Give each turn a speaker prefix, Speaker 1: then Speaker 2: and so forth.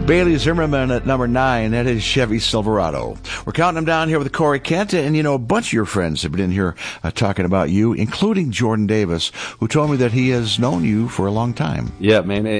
Speaker 1: Bailey Zimmerman at number 9. That is Chevy Silverado. We're counting them down here with Corey Kent. And, a bunch of your friends have been in here talking about you, including Jordan Davis, who told me that he has known you for a long time.
Speaker 2: Yeah, man.